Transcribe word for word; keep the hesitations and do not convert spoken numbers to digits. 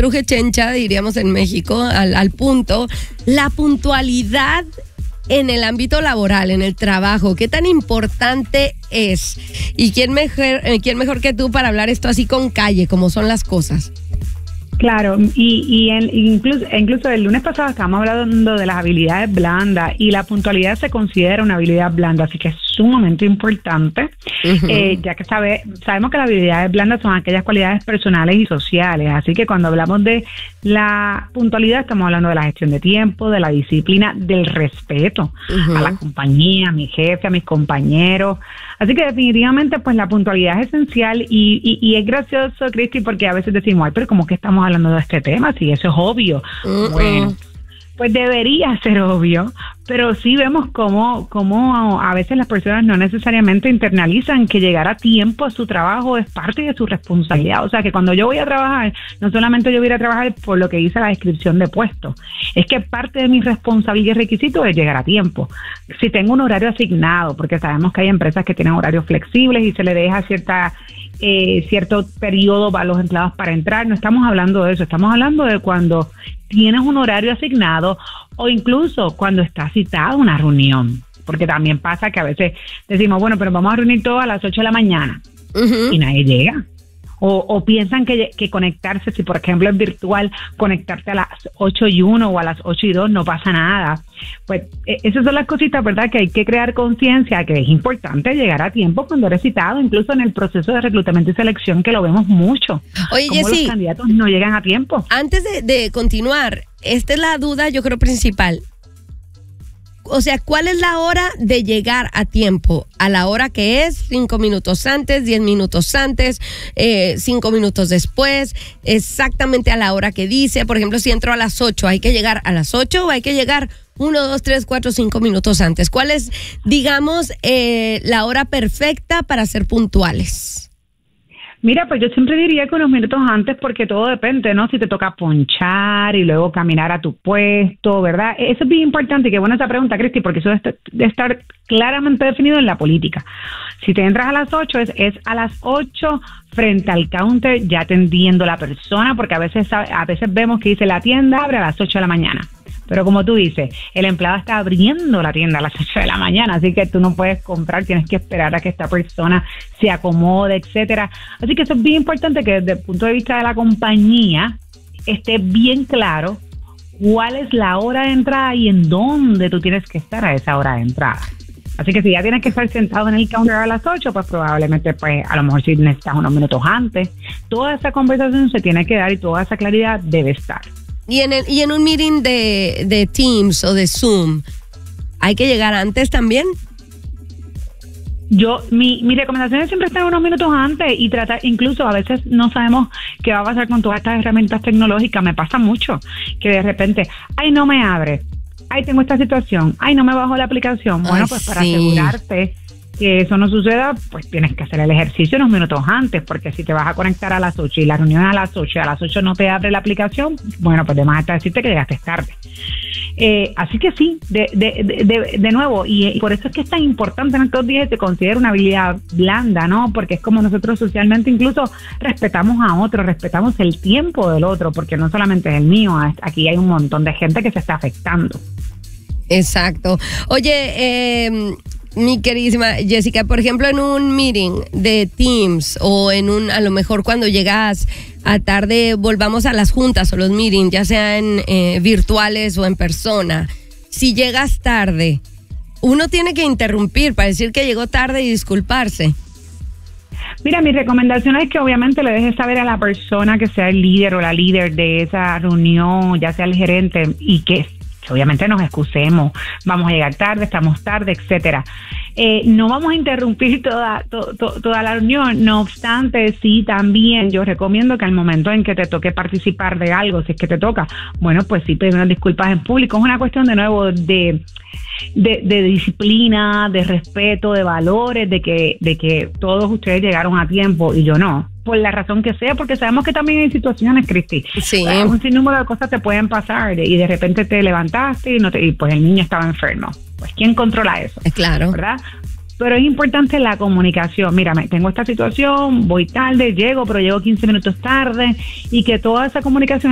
truje chencha, diríamos en México, al, al punto. La puntualidad en el ámbito laboral, en el trabajo, ¿qué tan importante es? ¿Y quién mejor, quién mejor que tú para hablar esto así con calle, como son las cosas? Claro, y, y en, incluso, incluso el lunes pasado estábamos hablando de las habilidades blandas y la puntualidad se considera una habilidad blanda, así que es sumamente importante, uh-huh. eh, ya que sabe, sabemos que las habilidades blandas son aquellas cualidades personales y sociales, así que cuando hablamos de la puntualidad estamos hablando de la gestión de tiempo, de la disciplina, del respeto uh-huh. a la compañía, a mi jefe, a mis compañeros, así que definitivamente pues la puntualidad es esencial y, y, y es gracioso, Cristi, porque a veces decimos, ay, pero ¿cómo que estamos hablando de este tema? Si eso es obvio. Uh-uh. Bueno, pues debería ser obvio, pero sí vemos cómo, cómo a veces las personas no necesariamente internalizan que llegar a tiempo a su trabajo es parte de su responsabilidad. O sea, que cuando yo voy a trabajar, no solamente yo voy a ir a trabajar por lo que dice la descripción de puesto, es que parte de mi responsabilidad y requisito es llegar a tiempo. Si tengo un horario asignado, porque sabemos que hay empresas que tienen horarios flexibles y se le deja cierta eh, cierto periodo a los empleados para entrar, no estamos hablando de eso, estamos hablando de cuando tienes un horario asignado o incluso cuando está citada una reunión, porque también pasa que a veces decimos, bueno, pero vamos a reunir todos a las ocho de la mañana uh-huh. y nadie llega. O, o piensan que, que conectarse, si por ejemplo es virtual, conectarte a las ocho y uno o a las ocho y dos no pasa nada. Pues eh, esas son las cositas, ¿verdad? Que hay que crear conciencia, que es importante llegar a tiempo cuando eres citado, incluso en el proceso de reclutamiento y selección, que lo vemos mucho. Oye, Cómo Jessy, los candidatos no llegan a tiempo. Antes de, de continuar, esta es la duda, yo creo, principal. O sea, ¿cuál es la hora de llegar a tiempo? ¿A la hora que es? ¿Cinco minutos antes? ¿Diez minutos antes? Eh, ¿Cinco minutos después? ¿Exactamente a la hora que dice? Por ejemplo, si entro a las ocho, ¿hay que llegar a las ocho o hay que llegar uno, dos, tres, cuatro, cinco minutos antes? ¿Cuál es, digamos, eh, la hora perfecta para ser puntuales? Mira, pues yo siempre diría que unos minutos antes, porque todo depende, ¿no? Si te toca ponchar y luego caminar a tu puesto, ¿verdad? Eso es bien importante y qué buena esa pregunta, Cristi, porque eso debe estar claramente definido en la política. Si te entras a las ocho, es, es a las ocho frente al counter ya atendiendo la persona, porque a veces, a veces vemos que dice la tienda abre a las ocho de la mañana. Pero como tú dices, el empleado está abriendo la tienda a las ocho de la mañana, así que tú no puedes comprar, tienes que esperar a que esta persona se acomode, etcétera. Así que eso es bien importante que desde el punto de vista de la compañía esté bien claro cuál es la hora de entrada y en dónde tú tienes que estar a esa hora de entrada. Así que si ya tienes que estar sentado en el counter a las ocho, pues probablemente, pues a lo mejor si necesitas unos minutos antes, toda esa conversación se tiene que dar y toda esa claridad debe estar. Y en el, y en un meeting de, de Teams o de Zoom, ¿hay que llegar antes también? Yo, mi, mi recomendación es siempre estar unos minutos antes y tratar, incluso a veces no sabemos qué va a pasar con todas estas herramientas tecnológicas. Me pasa mucho que de repente, ay, no me abre, ay, tengo esta situación, ay, no me bajo la aplicación. Bueno, ay, pues para sí. asegurarte que eso no suceda, pues tienes que hacer el ejercicio unos minutos antes, porque si te vas a conectar a las ocho y la reunión es a las ocho y a las ocho no te abre la aplicación, bueno, pues además hasta decirte que llegaste tarde. Eh, así que sí, de, de, de, de, de nuevo, y, y por eso es que es tan importante en estos días, se considera una habilidad blanda, ¿no? Porque es como nosotros socialmente incluso respetamos a otro, respetamos el tiempo del otro, porque no solamente es el mío, aquí hay un montón de gente que se está afectando. Exacto. Oye, eh... mi queridísima Jessica, por ejemplo, en un meeting de Teams o en un, a lo mejor cuando llegas a tarde, volvamos a las juntas o los meetings, ya sean eh, virtuales o en persona, si llegas tarde, uno tiene que interrumpir para decir que llegó tarde y disculparse. Mira, mi recomendación es que obviamente le dejes saber a la persona que sea el líder o la líder de esa reunión, ya sea el gerente, y que que obviamente nos excusemos, vamos a llegar tarde, estamos tarde, etcétera. Eh, no vamos a interrumpir toda, to, to, toda la reunión, no obstante, sí también yo recomiendo que al momento en que te toque participar de algo, si es que te toca, bueno, pues sí pedir unas disculpas en público. Es una cuestión de nuevo de, de, de disciplina, de respeto, de valores, de que, de que todos ustedes llegaron a tiempo y yo no. Por la razón que sea, porque sabemos que también hay situaciones, Cristi. Sí. Un sinnúmero de cosas te pueden pasar y de repente te levantaste y, no te, y pues el niño estaba enfermo. Pues ¿quién controla eso? Claro. ¿Verdad? Pero es importante la comunicación. Mírame, tengo esta situación, voy tarde, llego, pero llego quince minutos tarde y que toda esa comunicación